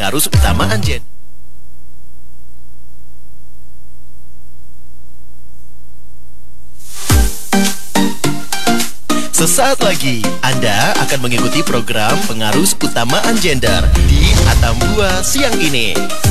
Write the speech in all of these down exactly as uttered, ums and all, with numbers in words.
pengarus utama Anjen. Sesaat lagi, Anda akan mengikuti program Pengarus Utamaan Gender di Atambua siang ini.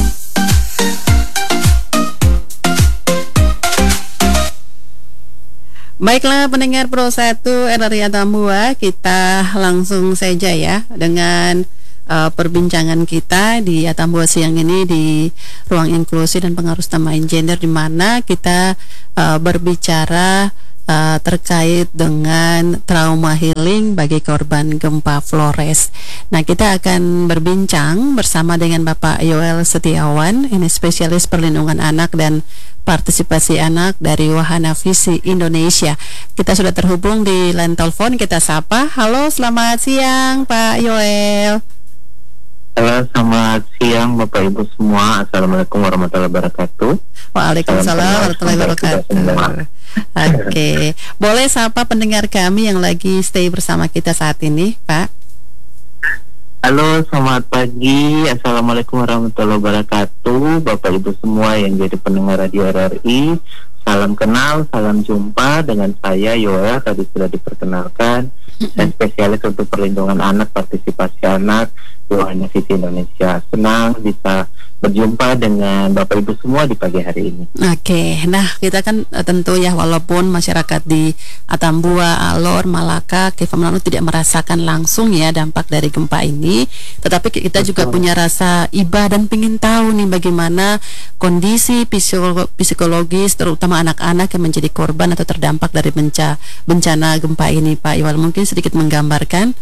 Baiklah pendengar Pro satu R R I Atambua, kita langsung saja ya dengan uh, perbincangan kita di Atambua siang ini di ruang inklusi dan pengarus utama gender, di mana kita uh, berbicara Uh, terkait dengan trauma healing bagi korban gempa Flores. Nah, kita akan berbincang bersama dengan Bapak Yoel Setiawan, ini spesialis perlindungan anak dan partisipasi anak dari Wahana Visi Indonesia. Kita sudah terhubung di line telepon, kita sapa. Halo, selamat siang Pak Yoel. Halo, selamat siang Bapak Ibu semua. Assalamualaikum warahmatullahi wabarakatuh. Waalaikumsalam warahmatullahi wabarakatuh. Oke, okay. Boleh sapa pendengar kami yang lagi stay bersama kita saat ini, Pak? Halo, selamat pagi. Assalamualaikum warahmatullahi wabarakatuh. Bapak Ibu semua yang jadi pendengar radio R R I, salam kenal, salam jumpa dengan saya Yoel. Tadi sudah diperkenalkan, saya spesialis untuk perlindungan anak, partisipasi anak di Wahana Visi Indonesia. Senang bisa berjumpa dengan Bapak Ibu semua di pagi hari ini. Oke, nah kita kan uh, tentu ya, walaupun masyarakat di Atambua, Alor, Malaka, Kefamlanu tidak merasakan langsung ya dampak dari gempa ini, tetapi kita Betul. juga punya rasa iba dan ingin tahu nih bagaimana kondisi psikolo- psikologis terutama anak-anak yang menjadi korban atau terdampak dari benca- bencana gempa ini, Pak Iwal. Mungkin sedikit menggambarkan.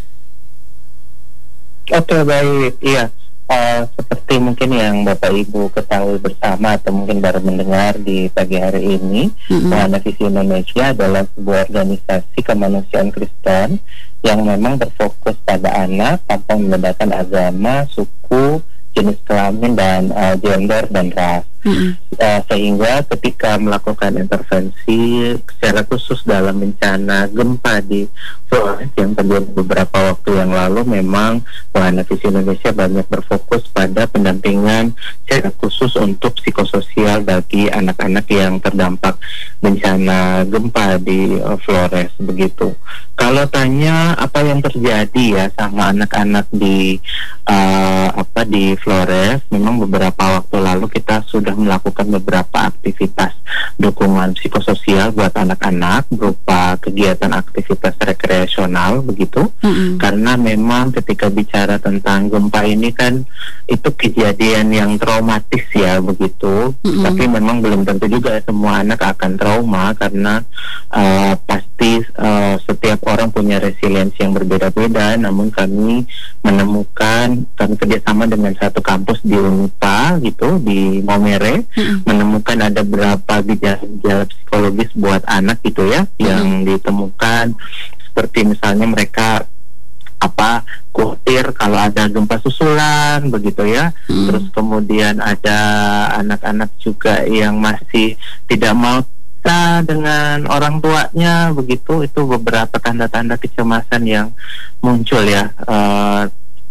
Oke, baik, iya. Uh, seperti mungkin yang Bapak Ibu ketahui bersama atau mungkin baru mendengar di pagi hari ini, mm-hmm. Wahana Visi Indonesia adalah sebuah organisasi kemanusiaan Kristen yang memang berfokus pada anak tanpa membedakan agama, suku, jenis kelamin dan uh, gender dan ras. Mm-hmm. Uh, sehingga ketika melakukan intervensi secara khusus dalam bencana gempa di Flores yang terjadi beberapa waktu yang lalu, memang Wahana Visi Indonesia banyak berfokus pada pendampingan secara khusus untuk psikososial bagi anak-anak yang terdampak bencana gempa di uh, Flores begitu. Kalau tanya apa yang terjadi ya sama anak-anak di uh, apa di Flores, memang beberapa waktu lalu kita sudah melakukan beberapa aktivitas dukungan psikososial buat anak-anak berupa kegiatan aktivitas rekreasional begitu. Mm-hmm. Karena memang ketika bicara tentang gempa ini kan itu kejadian yang traumatis ya begitu. Mm-hmm. Tapi memang belum tentu juga semua anak akan trauma karena uh, pasti uh, setiap orang punya resiliensi yang berbeda-beda. Namun kami menemukan, kami kerjasama dengan satu kampus di Unpa gitu di Momere, mm-hmm. menemukan ada beberapa gejala psikologis buat anak gitu ya, mm-hmm. yang ditemukan seperti misalnya mereka apa khawatir kalau ada gempa susulan begitu ya, mm-hmm. terus kemudian ada anak-anak juga yang masih tidak mau dengan orang tuanya begitu. Itu beberapa tanda-tanda kecemasan yang muncul ya, uh,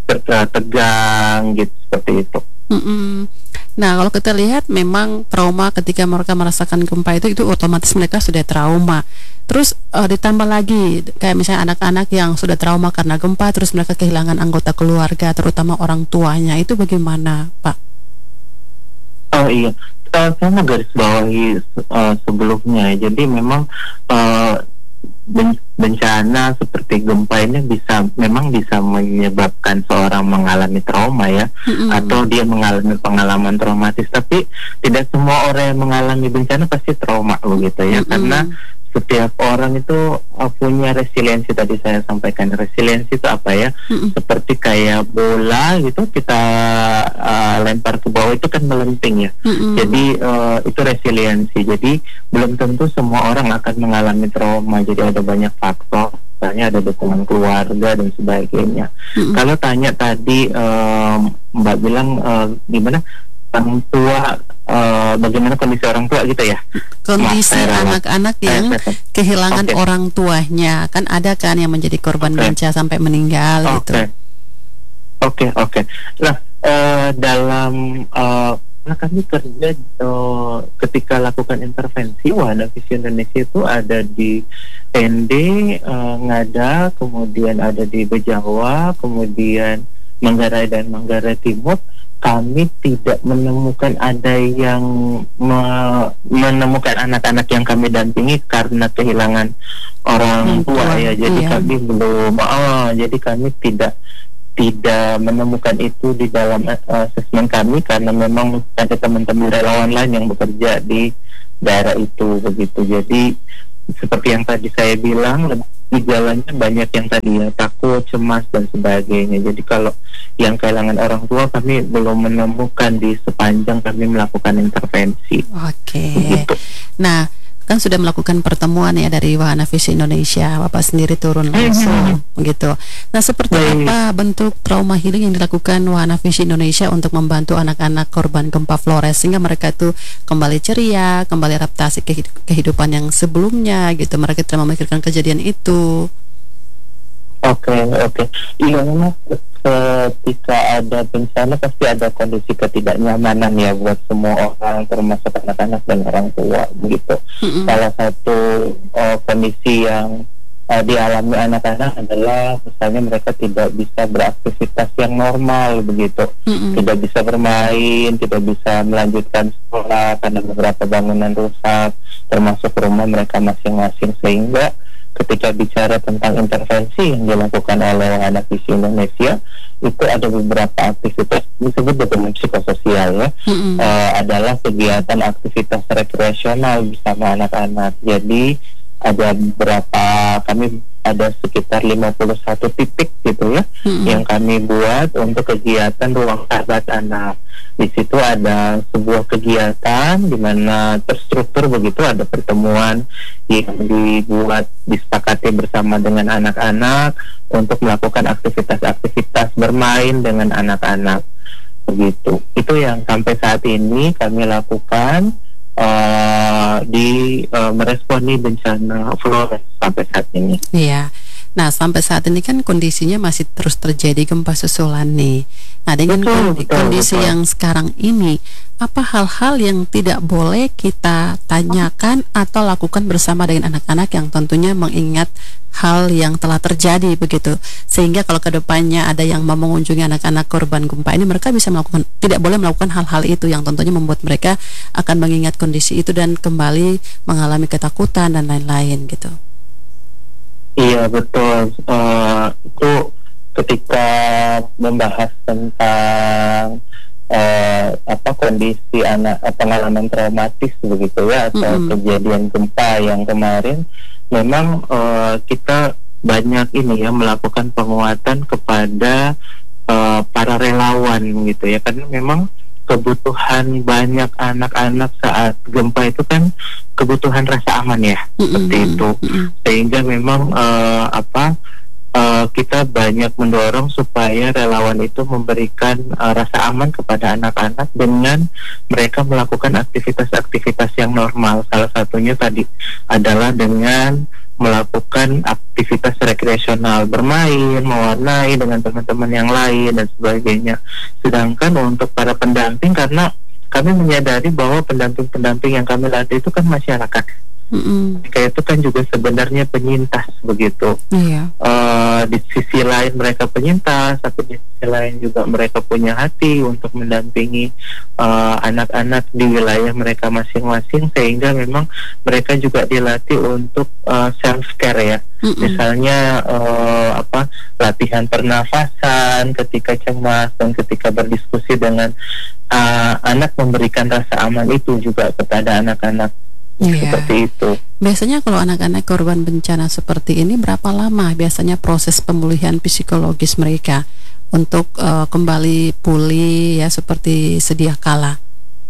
tegang gitu seperti itu. Mm-mm. Nah, kalau kita lihat memang trauma ketika mereka merasakan gempa itu itu otomatis mereka sudah trauma. Terus uh, ditambah lagi kayak misalnya anak-anak yang sudah trauma karena gempa, terus mereka kehilangan anggota keluarga, terutama orang tuanya, itu bagaimana, Pak? Oh iya, uh, saya mau garis bawahi uh, sebelumnya. Jadi memang uh, bencana seperti gempa ini bisa memang bisa menyebabkan seorang mengalami trauma ya, mm-hmm. atau dia mengalami pengalaman traumatis. Tapi tidak semua orang yang mengalami bencana pasti trauma begitu ya, mm-hmm. karena setiap orang itu uh, punya resiliensi. Tadi saya sampaikan resiliensi itu apa ya, mm-hmm. seperti kayak bola gitu kita uh, lempar ke bawah itu kan melenting ya, mm-hmm. jadi uh, itu resiliensi. Jadi belum tentu semua orang akan mengalami trauma. Jadi ada banyak faktor, misalnya ada dukungan keluarga dan sebagainya. Mm-hmm. Kalau tanya tadi um, Mbak bilang uh, gimana orang tua, uh, bagaimana kondisi orang tua gitu ya, kondisi anak-anak yang kehilangan okay. orang tuanya, kan ada kan yang menjadi korban okay. bencana sampai meninggal okay. gitu. Oke okay, oke okay. Nah uh, uh, dalam uh, nah kami kerja uh, ketika lakukan intervensi Wahana Visi Indonesia itu ada di N D, uh, Ngada, kemudian ada di Bejawa, kemudian Manggarai dan Manggarai Timur. Kami tidak menemukan ada yang me- menemukan anak-anak yang kami dampingi karena kehilangan orang tua ya. Jadi iya. kami belum, oh, jadi kami tidak tidak menemukan itu di dalam uh, asesmen kami karena memang ada teman-teman relawan lain yang bekerja di daerah itu begitu. Jadi seperti yang tadi saya bilang, gejalanya banyak yang tadi ya, takut, cemas dan sebagainya. Jadi kalau yang kehilangan orang tua kami belum menemukan di sepanjang kami melakukan intervensi. Oke. Begitu. Nah, kan sudah melakukan pertemuan ya dari Wahana Visi Indonesia, Bapak sendiri turun langsung begitu. Nah, seperti Baik. apa bentuk trauma healing yang dilakukan Wahana Visi Indonesia untuk membantu anak-anak korban gempa Flores sehingga mereka itu kembali ceria, kembali adaptasi ke kehidupan yang sebelumnya gitu. Mereka tidak memikirkan kejadian itu. Oke, okay, oke. Okay. Iya, memang ketika ada bencana pasti ada kondisi ketidaknyamanan ya buat semua orang, termasuk anak-anak dan orang tua begitu. Mm-hmm. Salah satu uh, kondisi yang uh, dialami anak-anak adalah misalnya mereka tidak bisa beraktivitas yang normal begitu, mm-hmm. tidak bisa bermain, tidak bisa melanjutkan sekolah karena beberapa bangunan rusak, termasuk rumah mereka masing-masing. Sehingga ketika bicara tentang intervensi yang dilakukan oleh Wahana Visi Indonesia, itu ada beberapa aktivitas disebut dengan psikososial ya, mm-hmm. uh, adalah kegiatan aktivitas rekreasional bersama anak-anak. Jadi ada beberapa, kami ada sekitar lima puluh satu titik gitu ya, mm-hmm. yang kami buat untuk kegiatan ruang sahabat anak. Di situ ada sebuah kegiatan di mana terstruktur begitu, ada pertemuan yang dibuat disepakati bersama dengan anak-anak untuk melakukan aktivitas-aktivitas bermain dengan anak-anak begitu. Itu yang sampai saat ini kami lakukan uh, di uh, meresponi bencana Flores sampai saat ini. Iya. Nah, sampai saat ini kan kondisinya masih terus terjadi gempa susulan nih. Nah, dengan betul, betul, kondisi betul. yang sekarang ini, apa hal-hal yang tidak boleh kita tanyakan atau lakukan bersama dengan anak-anak yang tentunya mengingat hal yang telah terjadi begitu, sehingga kalau kedepannya ada yang mau mengunjungi anak-anak korban gempa ini, mereka bisa melakukan, tidak boleh melakukan hal-hal itu yang tentunya membuat mereka akan mengingat kondisi itu dan kembali mengalami ketakutan dan lain-lain gitu. Iya betul, uh, itu ketika membahas tentang uh, apa kondisi anak, pengalaman traumatis begitu ya, atau mm-hmm. kejadian gempa yang kemarin, memang uh, kita banyak ini ya melakukan penguatan kepada uh, para relawan gitu ya, karena memang kebutuhan banyak anak-anak saat gempa itu kan kebutuhan rasa aman ya, mm-hmm. seperti itu, mm-hmm. sehingga memang uh, apa uh, kita banyak mendorong supaya relawan itu memberikan uh, rasa aman kepada anak-anak dengan mereka melakukan aktivitas-aktivitas yang normal. Salah satunya tadi adalah dengan melakukan aktivitas rekreasional, bermain, mewarnai dengan teman-teman yang lain dan sebagainya. Sedangkan untuk para pendamping, karena kami menyadari bahwa pendamping-pendamping yang kami latih itu kan masyarakat. Mm-hmm. Kayak itu kan juga sebenarnya penyintas begitu. Iya. Uh, di sisi lain mereka penyintas, tapi di sisi lain juga mereka punya hati untuk mendampingi uh, anak-anak di wilayah mereka masing-masing, sehingga memang mereka juga dilatih untuk uh, self care ya. Mm-hmm. Misalnya uh, apa latihan pernafasan ketika cemas dan ketika berdiskusi dengan uh, anak, memberikan rasa aman itu juga kepada anak-anak. Iya. Seperti itu. Biasanya kalau anak-anak korban bencana seperti ini, berapa lama biasanya proses pemulihan psikologis mereka untuk uh, kembali pulih ya seperti sedia kala?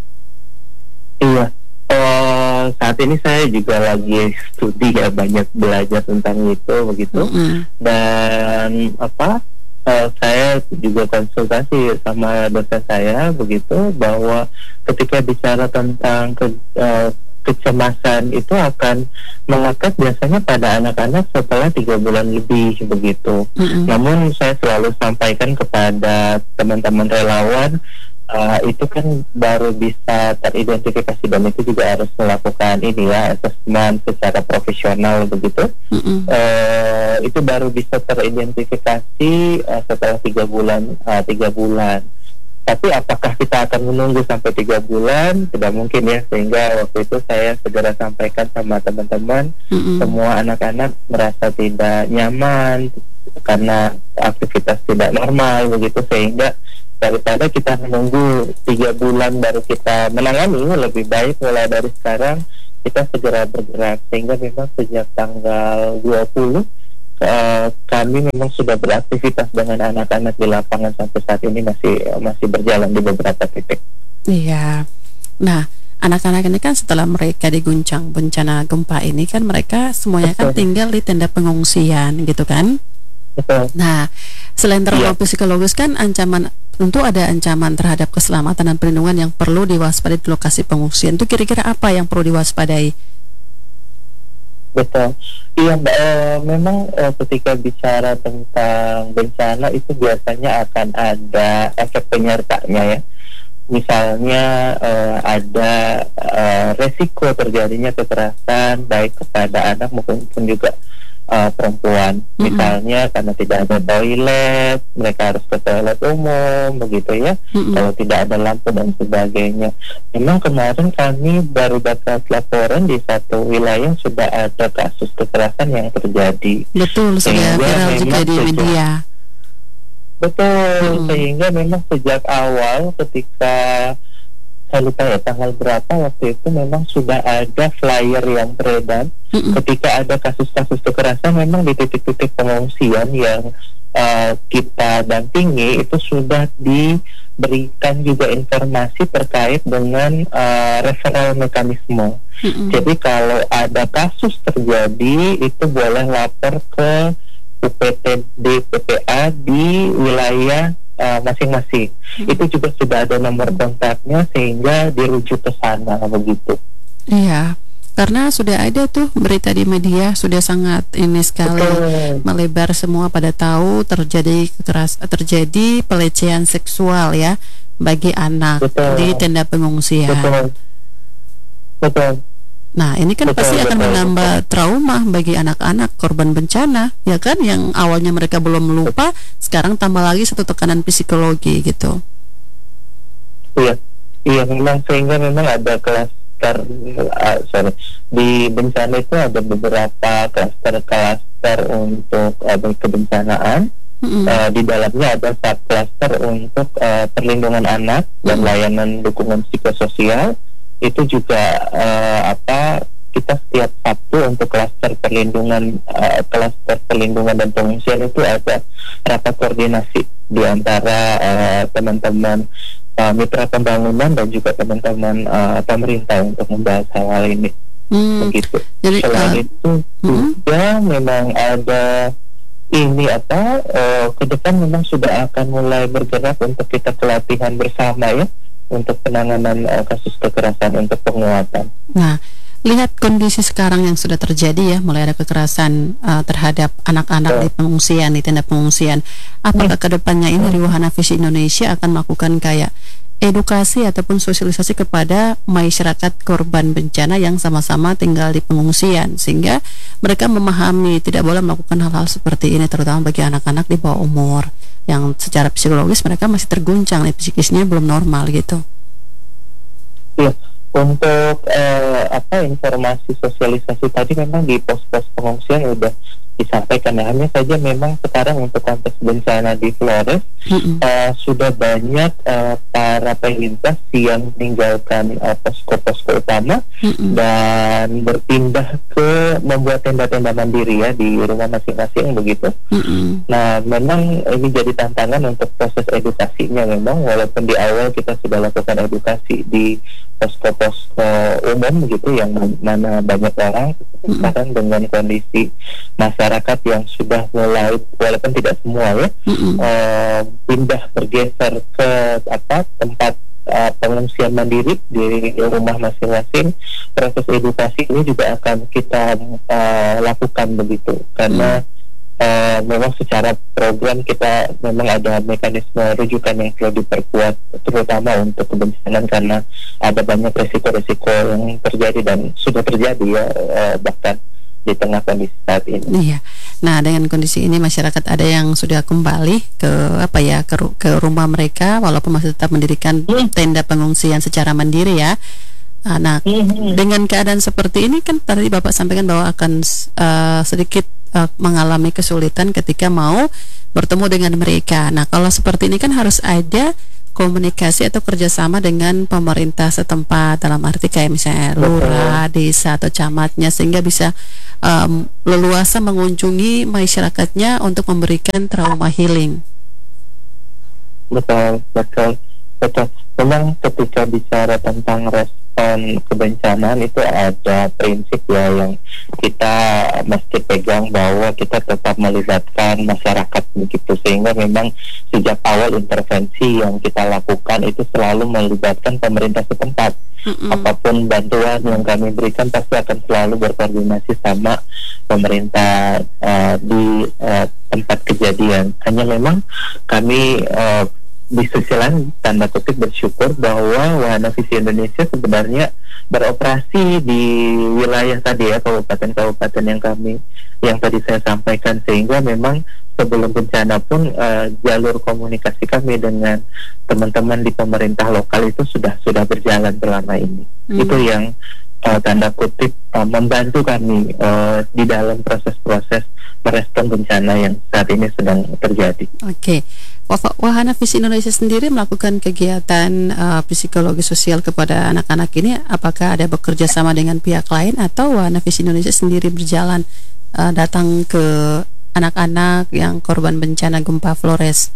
Iya. Uh, saat ini saya juga lagi studi ya, banyak belajar tentang itu begitu. Mm-hmm. Dan apa? Uh, saya juga konsultasi sama dosen saya begitu, bahwa ketika bicara tentang ke, uh, kecemasan itu akan melekat biasanya pada anak-anak setelah tiga bulan lebih begitu. Mm-mm. Namun saya selalu sampaikan kepada teman-teman relawan, Uh, itu kan baru bisa teridentifikasi, dan itu juga harus melakukan ini ya, asesmen secara profesional begitu. Uh, itu baru bisa teridentifikasi uh, setelah tiga bulan uh, tiga bulan. Tapi apakah kita akan menunggu sampai tiga bulan? Tidak mungkin ya, sehingga waktu itu saya segera sampaikan sama teman-teman, Mm-mm. semua anak-anak merasa tidak nyaman karena aktivitas tidak normal begitu, sehingga daripada kita menunggu tiga bulan baru kita menangani, lebih baik mulai dari sekarang kita segera bergerak. Sehingga memang sejak tanggal dua puluh uh, kami memang sudah beraktivitas dengan anak-anak di lapangan, sampai saat ini masih masih berjalan di beberapa titik. Iya. Nah, anak-anak ini kan setelah mereka diguncang bencana gempa ini kan mereka semuanya kan Betul. tinggal di tenda pengungsian gitu kan. Betul. Nah, selain trauma Iya. psikologis kan ancaman, tentu ada ancaman terhadap keselamatan dan perlindungan yang perlu diwaspadai di lokasi pengungsian. Itu kira-kira apa yang perlu diwaspadai? Betul. Iya, Mbak, eh, memang eh, ketika bicara tentang bencana itu biasanya akan ada efek penyertanya ya. Misalnya eh, ada eh, resiko terjadinya kekerasan baik kepada anak maupun juga uh, perempuan. Mm-mm. Misalnya karena tidak ada toilet, mereka harus ke toilet umum, begitu ya. Mm-mm. Kalau tidak ada lampu dan sebagainya. Memang kemarin kami baru dapat laporan di satu wilayah sudah ada kasus kekerasan yang terjadi. Betul, sudah Sehingga viral juga memang di sejak- media. Betul, Mm-mm. sehingga memang sejak awal ketika saya lupa ya tanggal berapa waktu itu memang sudah ada flyer yang beredar Mm-mm. ketika ada kasus-kasus kekerasan memang di titik-titik pengungsian yang uh, kita dampingi itu sudah diberikan juga informasi terkait dengan uh, referral mekanisme. Mm-mm. Jadi kalau ada kasus terjadi itu boleh lapor ke U P T D P P A di wilayah uh, masing-masing. Hmm. Itu juga sudah ada nomor kontaknya sehingga dirujuk ke sana begitu. Iya, karena sudah ada tuh berita di media, sudah sangat ini sekali Betul. melebar, semua pada tahu terjadi kekeras terjadi pelecehan seksual ya bagi anak Betul. di tenda pengungsian. Betul. Betul. Nah, ini kan Betul, pasti akan betul, menambah trauma bagi anak-anak korban bencana, ya kan, yang awalnya mereka belum lupa, sekarang tambah lagi satu tekanan psikologi gitu. Iya. Iya memang sehingga memang ada klaster uh, sorry di bencana itu ada beberapa klaster-klaster untuk uh, kebencanaan. Mm-mm. Uh, di dalamnya ada subcluster untuk uh, perlindungan anak dan Mm. layanan dukungan psikososial. Itu juga uh, apa kita setiap Sabtu untuk klaster perlindungan uh, klaster perlindungan dan pengungsian itu ada rapat koordinasi di antara uh, teman-teman uh, mitra pembangunan dan juga teman-teman uh, pemerintah untuk membahas hal-hal ini. Hmm, Begitu. jadi Selain uh, itu mm-mm. juga memang ada ini apa uh, ke depan memang sudah akan mulai bergerak untuk kita pelatihan bersama ya untuk penanganan uh, kasus kekerasan untuk penguatan. Nah, lihat kondisi sekarang yang sudah terjadi ya, mulai ada kekerasan uh, terhadap anak-anak di pengungsian, di tenda pengungsian. Apakah ke depannya ini Riwahana Visi Indonesia akan melakukan kayak edukasi ataupun sosialisasi kepada masyarakat korban bencana yang sama-sama tinggal di pengungsian, sehingga mereka memahami tidak boleh melakukan hal-hal seperti ini, terutama bagi anak-anak di bawah umur yang secara psikologis mereka masih terguncang, nih, psikisnya belum normal gitu. Ya, untuk eh, apa informasi sosialisasi tadi memang di pos-pos pengungsian udah disampaikan ya. Hanya saja memang sekarang untuk konteks bencana di Flores Mm-mm. uh, sudah banyak uh, para penyintas yang meninggalkan uh, posko-posko utama Mm-mm. dan berpindah ke membuat tenda-tenda mandiri ya di rumah masing-masing begitu. Mm-mm. Nah, memang ini jadi tantangan untuk proses edukasinya memang, walaupun di awal kita sudah lakukan edukasi di posko-posko umum gitu yang mana banyak orang. Mm-mm. Sekarang dengan kondisi masyarakat yang sudah mulai, walaupun tidak semua ya, Mm-mm. uh, pindah bergeser ke apa tempat uh, pengungsian pengungsian mandiri di rumah masing-masing, proses edukasi ini juga akan kita uh, lakukan begitu, karena hmm. Uh, memang secara program kita memang ada mekanisme rujukan yang perlu diperkuat, terutama untuk kebencanaan, karena ada banyak resiko-resiko yang terjadi dan sudah terjadi ya, uh, bahkan di tengah kondisi saat ini. Iya. Nah, dengan kondisi ini masyarakat ada yang sudah kembali ke apa ya ke, ke rumah mereka, walaupun masih tetap mendirikan hmm. tenda pengungsian secara mandiri ya. Nah, hmm. dengan keadaan seperti ini kan tadi Bapak sampaikan bahwa akan uh, sedikit uh, mengalami kesulitan ketika mau bertemu dengan mereka. Nah, kalau seperti ini kan harus ada komunikasi atau kerjasama dengan pemerintah setempat, dalam arti kayak misalnya lurah, desa atau camatnya, sehingga bisa um, leluasa mengunjungi masyarakatnya untuk memberikan trauma healing. Betul, betul, betul. Memang ketika bicara tentang respon kebencanaan itu ada prinsip ya yang kita mesti pegang, bahwa kita tetap melibatkan masyarakat begitu, sehingga memang sejak awal intervensi yang kita lakukan itu selalu melibatkan pemerintah setempat. Mm-hmm. Apapun bantuan yang kami berikan pasti akan selalu berkoordinasi sama pemerintah uh, di uh, tempat kejadian. Hanya memang kami uh, di sisi lain tanda kutip bersyukur bahwa Wahana Visi Indonesia sebenarnya beroperasi di wilayah tadi ya, kabupaten-kabupaten yang kami yang tadi saya sampaikan, sehingga memang sebelum bencana pun uh, jalur komunikasi kami dengan teman-teman di pemerintah lokal itu sudah sudah berjalan selama ini. Hmm. Itu yang uh, tanda kutip uh, membantu kami uh, di dalam proses-proses merespon bencana yang saat ini sedang terjadi. Oke. Okay. Wahana Visi Indonesia sendiri melakukan kegiatan uh, psikologi sosial kepada anak-anak ini, apakah ada bekerja sama dengan pihak lain atau Wahana Visi Indonesia sendiri berjalan uh, datang ke anak-anak yang korban bencana gempa Flores?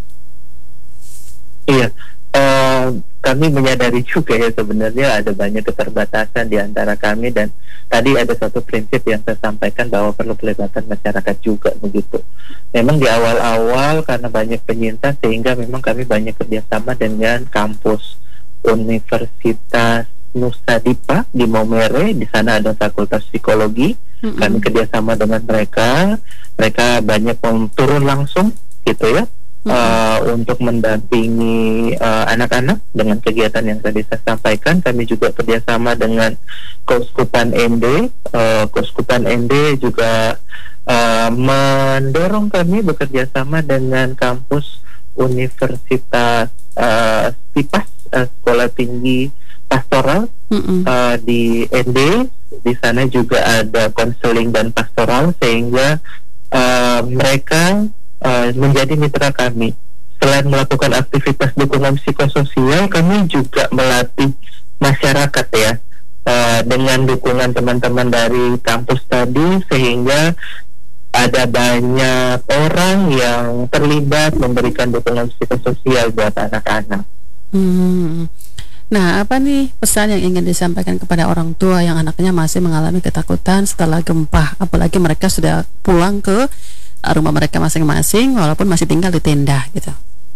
Iya, uh, kami menyadari juga ya sebenarnya ada banyak keterbatasan di antara kami, dan tadi ada satu prinsip yang saya sampaikan bahwa perlu pelibatan masyarakat juga begitu. Memang di awal-awal karena banyak penyintas, sehingga memang kami banyak kerjasama dengan kampus Universitas Nusa Dipa di Maumere. Di sana ada fakultas psikologi. Mm-hmm. Kami kerjasama dengan mereka. Mereka banyak turun langsung gitu ya. Uh, untuk mendampingi uh, anak-anak dengan kegiatan yang tadi saya sampaikan. Kami juga kerjasama dengan Keuskupan N D. uh, Keuskupan N D juga uh, mendorong kami bekerjasama dengan kampus Universitas uh, Sipas, uh, Sekolah Tinggi Pastoral uh, di N D. Di sana juga ada konseling dan pastoral, sehingga uh, mereka Uh, menjadi mitra kami. Selain melakukan aktivitas dukungan psikososial, kami juga melatih masyarakat ya, uh, dengan dukungan teman-teman dari kampus tadi, sehingga ada banyak orang yang terlibat memberikan dukungan psikososial buat anak-anak. Hmm. Nah, apa nih pesan yang ingin disampaikan kepada orang tua yang anaknya masih mengalami ketakutan setelah gempa, apalagi mereka sudah pulang ke rumah mereka masing-masing walaupun masih tinggal di tenda gitu?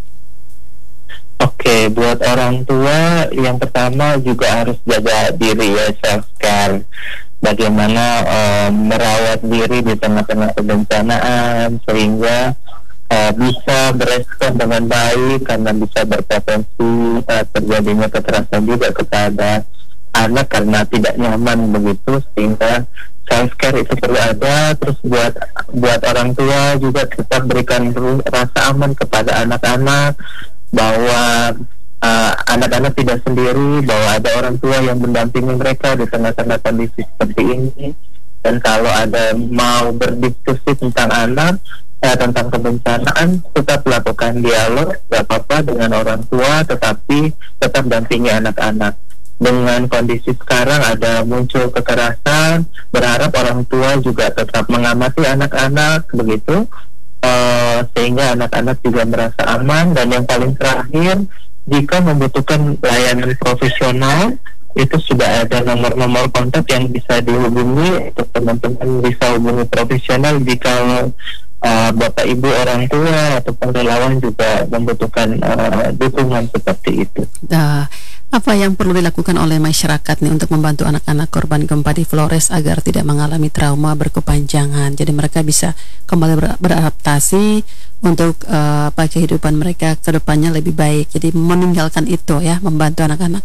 Oke, buat orang tua yang pertama juga harus jaga diri ya, self care. Bagaimana um, merawat diri di tengah-tengah kebencanaan sehingga uh, bisa berespon dengan baik, karena bisa berpotensi uh, terjadinya kekerasan juga kepada anak karena tidak nyaman begitu, sehingga self care itu perlu ada. Terus buat buat orang tua juga tetap berikan rasa aman kepada anak-anak, bahwa uh, anak-anak tidak sendiri, bahwa ada orang tua yang mendampingi mereka di tengah-tengah kondisi seperti ini. Dan kalau ada mau berdiskusi tentang anak, eh, tentang kebencanaan, tetap lakukan dialog, gak apa-apa dengan orang tua, tetapi tetap dampingi anak-anak. Dengan kondisi sekarang ada muncul kekerasan, berharap orang tua juga tetap mengamati anak-anak begitu, uh, sehingga anak-anak juga merasa aman. Dan yang paling terakhir, jika membutuhkan layanan profesional, itu sudah ada nomor-nomor kontak yang bisa dihubungi. Untuk teman-teman bisa hubungi profesional jika uh, bapak ibu orang tua atau relawan juga membutuhkan uh, dukungan seperti itu. Nah, Apa yang perlu dilakukan oleh masyarakat nih untuk membantu anak-anak korban gempa di Flores agar tidak mengalami trauma berkepanjangan? Jadi mereka bisa kembali ber- beradaptasi untuk uh, apa kehidupan mereka ke depannya lebih baik. Jadi meninggalkan itu ya, membantu anak-anak.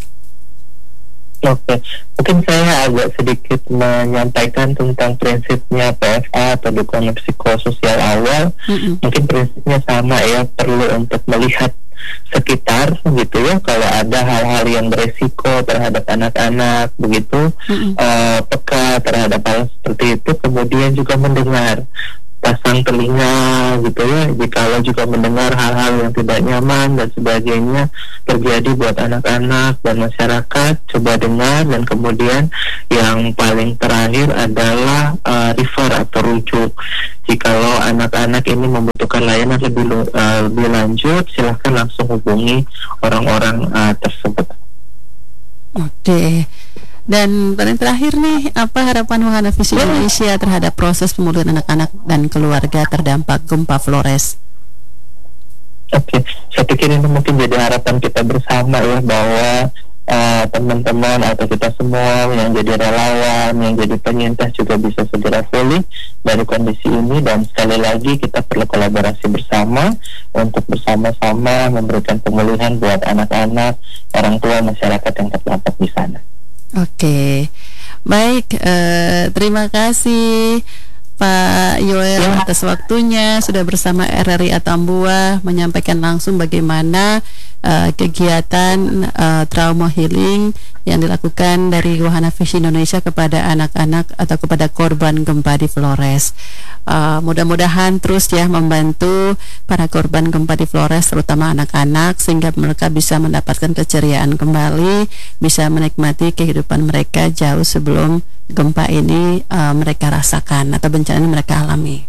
Oke, mungkin saya agak sedikit menyampaikan tentang prinsipnya P F A atau dukungan psikososial awal. Mm-mm. Mungkin prinsipnya sama ya, perlu untuk melihat sekitar gitu ya, kalau ada hal-hal yang beresiko terhadap anak-anak begitu, mm-hmm. uh, peka terhadap hal seperti itu, kemudian juga mendengar, pasang telinga gitu ya, jikalau juga mendengar hal-hal yang tidak nyaman dan sebagainya terjadi buat anak-anak dan masyarakat, coba dengar. Dan kemudian yang paling terakhir adalah uh, refer atau rujuk. Jikalau anak-anak ini membutuhkan layanan lebih uh, lebih lanjut, silahkan langsung hubungi orang-orang uh, tersebut. Oke. Dan paling terakhir nih, apa harapan Wahana Visi Indonesia terhadap proses pemulihan anak-anak dan keluarga terdampak gempa Flores? Oke, saya pikir ini mungkin jadi harapan kita bersama ya, bahwa uh, teman-teman atau kita semua yang jadi relawan, yang jadi penyintas juga bisa segera pulih dari kondisi ini. Dan sekali lagi kita perlu kolaborasi bersama untuk bersama-sama memberikan pemulihan buat anak-anak, orang tua, masyarakat yang terdampak di sana. Oke, baik, eh, terima kasih Pak Yoel ya, atas waktunya sudah bersama R R I Atambua menyampaikan langsung bagaimana uh, kegiatan uh, trauma healing yang dilakukan dari Wahana Visi Indonesia kepada anak-anak atau kepada korban gempa di Flores. Uh, mudah-mudahan terus ya membantu para korban gempa di Flores, terutama anak-anak, sehingga mereka bisa mendapatkan keceriaan kembali, bisa menikmati kehidupan mereka jauh sebelum gempa ini uh, mereka rasakan atau bencana ini mereka alami.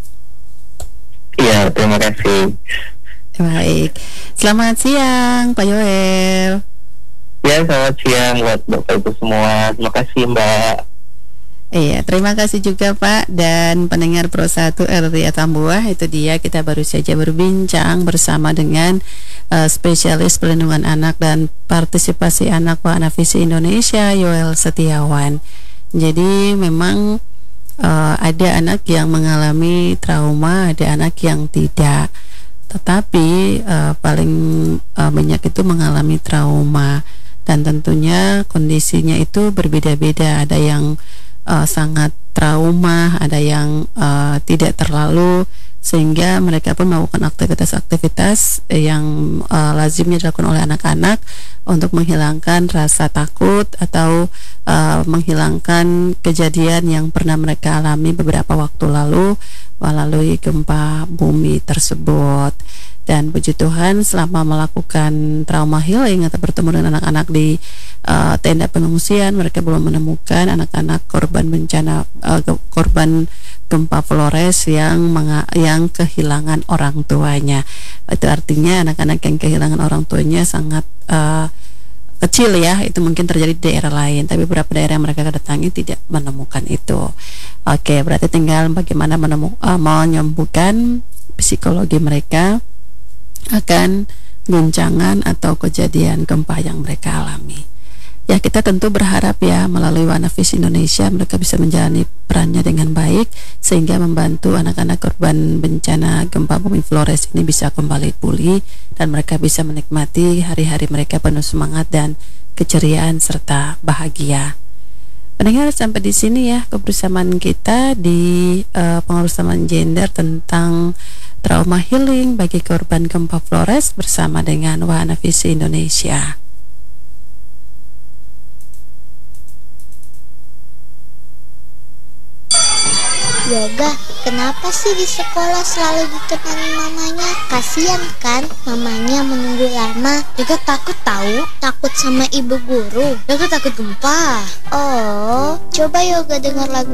Iya, terima kasih. Baik, selamat siang Pak Yoel. Ya, selamat siang buat Bapak Ibu semua. Terima kasih Mbak. Iya, terima kasih juga Pak dan pendengar Pro satu R R I Atambua. Itu dia, kita baru saja berbincang bersama dengan uh, spesialis pelindungan anak dan partisipasi anak Wahana Visi Indonesia, Yoel Setiawan. Jadi memang uh, ada anak yang mengalami trauma, ada anak yang tidak. Tetapi uh, paling uh, banyak itu mengalami trauma, dan tentunya kondisinya itu berbeda-beda. Ada yang uh, sangat trauma, ada yang uh, tidak terlalu, sehingga mereka pun melakukan aktivitas-aktivitas yang uh, lazimnya dilakukan oleh anak-anak untuk menghilangkan rasa takut atau uh, menghilangkan kejadian yang pernah mereka alami beberapa waktu lalu melalui gempa bumi tersebut. Dan puji Tuhan, selama melakukan trauma healing atau bertemu dengan anak-anak di uh, tenda pengungsian, mereka belum menemukan anak-anak korban bencana uh, korban gempa Flores yang menga- yang kehilangan orang tuanya. Itu artinya anak-anak yang kehilangan orang tuanya sangat uh, kecil ya. Itu mungkin terjadi di daerah lain, tapi beberapa daerah yang mereka datangi tidak menemukan itu. Oke, berarti tinggal bagaimana menemu- uh, menyembuhkan psikologi mereka akan guncangan atau kejadian gempa yang mereka alami. Ya, kita tentu berharap ya melalui Wahana Visi Indonesia mereka bisa menjalani perannya dengan baik sehingga membantu anak-anak korban bencana gempa bumi Flores ini bisa kembali pulih dan mereka bisa menikmati hari-hari mereka penuh semangat dan keceriaan serta bahagia. Pendengar, sampai di sini ya kebersamaan kita di uh, pengurus taman gender tentang trauma healing bagi korban gempa Flores bersama dengan Wahana Visi Indonesia. Yoga, kenapa sih di sekolah selalu ditemani mamanya? Kasian kan mamanya menunggu lama. Yoga takut tahu, takut sama ibu guru. Yoga takut gempa. Oh, coba Yoga dengar lagu